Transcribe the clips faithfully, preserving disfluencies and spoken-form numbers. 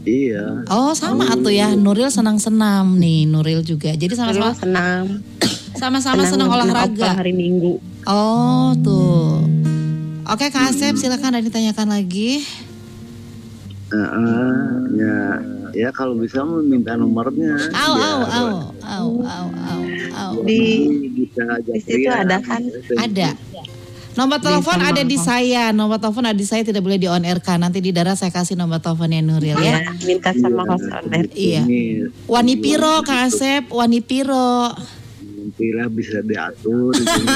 Iya. Oh sama atuh ya, Nuril senang senam nih, Nuril juga. Jadi sama-sama Nuril senam. Sama-sama senang nonton olahraga. Opa hari Minggu. Oh tuh. Oke Kak Asep, silakan ada ditanyakan lagi. Uh, uh, ya, ya kalau bisa minta nomornya. Au, au, au, au, au, au, au. Di bisa di situ ada kan? Ada. Nomor telepon ada di saya. Nomor telepon ada di saya, tidak boleh di on air kan. Nanti di daerah saya kasih nomor teleponnya Nuril ya. Ya, minta sama host on air. Iya. Wani Piro Kak Asep, Wani Piro. Nantilah bisa diatur.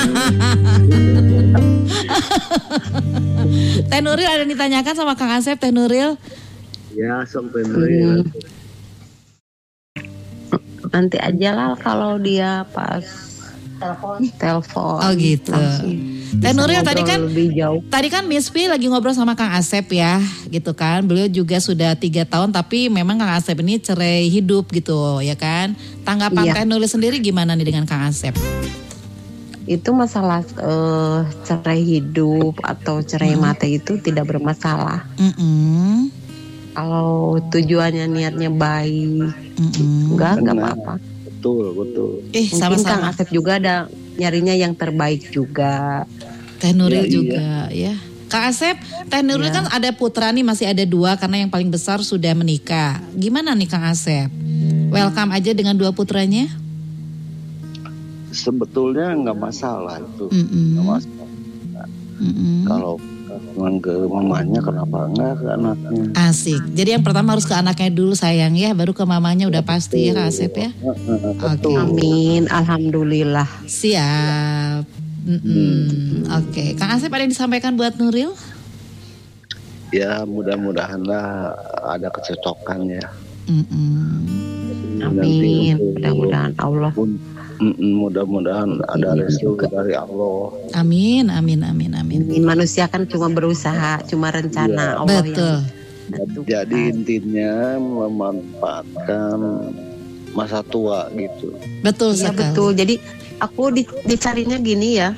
Teh Nuril ada yang ditanyakan sama Kang Asep, Teh Nuril? Ya, sok Teh Nuril. Hmm. Nanti aja lah kalau dia pas telepon. Telepon. Oh gitu. Teh Nuril tadi kan tadi kan Miss P lagi ngobrol sama Kang Asep ya, gitu kan. Beliau juga sudah tiga tahun tapi memang Kang Asep ini cerai hidup gitu ya kan. Tanggapan iya. Teh Nuril sendiri gimana nih dengan Kang Asep? Itu masalah uh, cerai hidup atau cerai hmm. mati itu tidak bermasalah. Mm-mm. Kalau tujuannya niatnya baik, Mm-mm. enggak enggak apa-apa. Betul betul. Eh, mungkin sama-sama. Kang Asep juga ada nyarinya yang terbaik juga. Teh Nuril ya, juga iya. ya. Kang Asep, Teh Nuril ya. Kan ada putra nih, masih ada dua karena yang paling besar sudah menikah. Gimana nih Kang Asep? Welcome aja dengan dua putranya? Sebetulnya nggak masalah itu, Mm-mm. nggak masalah. Mm-mm. Kalau cuman ke mamanya kenapa enggak ke anaknya? Asik. Jadi yang pertama harus ke anaknya dulu sayang ya, baru ke mamanya udah pasti ya Kang Asep ya. Oke. Okay. Amin, alhamdulillah. Siap. Hmm. Oke, okay. Kang Asep ada yang disampaikan buat Nuril? Ya mudah-mudahan lah ada kecocokan ya. Mm-mm. Amin, mudah-mudahan Allah. Mudah-mudahan ada restu dari Allah. Amin, amin, amin, amin. Manusia kan cuma berusaha, cuma rencana ya. Allah. Betul. Yang jadi intinya memanfaatkan masa tua gitu. Betul ya, sekali. Betul. Jadi aku di, dicarinya gini ya.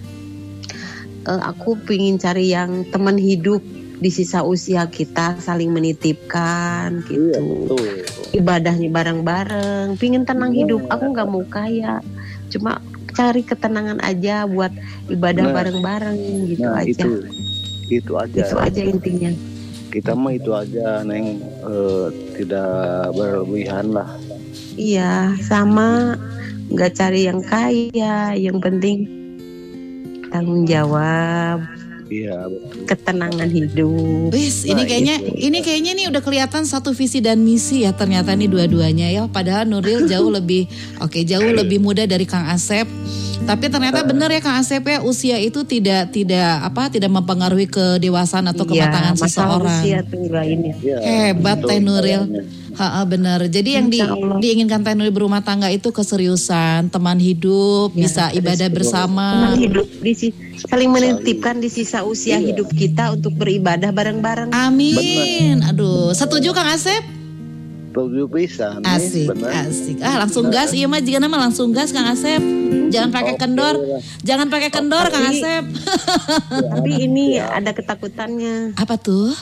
Uh, aku pingin cari yang teman hidup di sisa usia kita, saling menitipkan gitu. Iya, ibadahnya bareng-bareng, pingin tenang ya. Hidup. Aku nggak mau kaya, cuma cari ketenangan aja buat ibadah nah, bareng-bareng gitu nah, aja. Itu, itu aja. Itu aja intinya. Kita mah itu aja, Neng, uh, tidak berlebihan lah. Iya, sama nggak cari yang kaya, yang penting tanggung jawab. Iya, ketenangan hidup. Wis, ini kayaknya nah, ini kayaknya nih udah kelihatan satu visi dan misi ya ternyata nih dua-duanya ya. Padahal Nuril jauh lebih oke, okay, jauh lebih muda dari Kang Asep. Tapi ternyata benar ya Kang Asep ya, usia itu tidak tidak apa tidak mempengaruhi kedewasaan atau kematangan ya, seseorang. Usia tuh ini. Ya, hebat Teh Nuril. Ha, benar. Jadi yang di, diinginkan Teh Nuril berumah tangga itu keseriusan, teman hidup, ya, bisa ibadah bersama. Teman hidup di saling menitipkan di sisa usia iya. hidup kita untuk beribadah bareng-bareng. Amin. Benar. Aduh, setuju Kang Asep? Setuju pisan. Asik, benar. Asik. Ah, langsung benar. Gas. Iya mah jika nama langsung gas Kang Asep. Jangan pakai okay. kendor. Jangan pakai kendor tapi, Kang Asep. Tapi ini ya. ada ketakutannya. Apa tuh?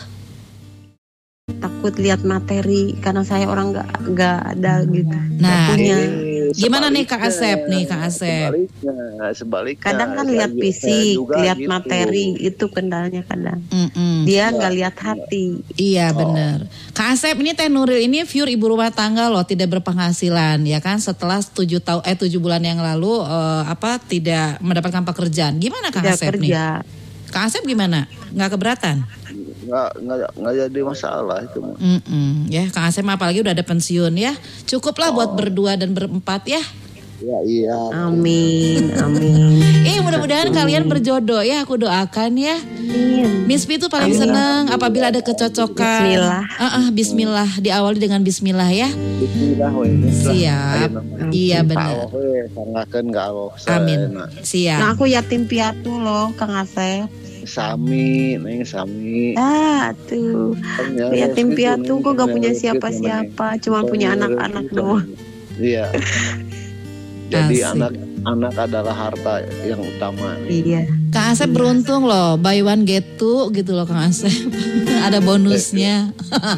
Takut lihat materi karena saya orang nggak nggak ada gitu. Nah, punya. Gimana nih Kang Asep nih Kang Asep? Sebaliknya, sebaliknya. Kadang kan lihat fisik, lihat gitu. materi itu kendalanya kadang. Mm-mm. Dia nggak ya. lihat hati. Iya oh. benar. Kang Asep ini Teh Nuril ini viewer ibu rumah tangga loh, tidak berpenghasilan ya kan? Setelah tujuh tahun eh tujuh bulan yang lalu uh, apa tidak mendapatkan pekerjaan. Gimana Kang tidak Asep kerja. nih? Kang Asep gimana? Nggak keberatan? Nggak, nggak, nggak jadi masalah itu. Mm-mm. Ya Kang Asep apalagi udah ada pensiun ya. Cukuplah oh. buat berdua dan berempat ya. Ya iya. Amin, amin. Eh mudah-mudahan kalian berjodoh ya, aku doakan ya. Amin. Miss P itu paling amin. Seneng apabila ada kecocokan. Bismillah. Uh-uh, Bismillah, diawali dengan Bismillah ya. Bismillah we. Siap. Iya benar. Amin. Siap. Nah aku yatim piatu loh Kang Asep. Sami, neng Sami. Ah tuh, yatim piatu kok gak punya siapa-siapa, cuma punya anak-anak doang. Iya. Jadi anak-anak adalah harta yang utama. Iya. Kang Asep beruntung loh, buy one get two gitu loh Kang Asep. Ada bonusnya.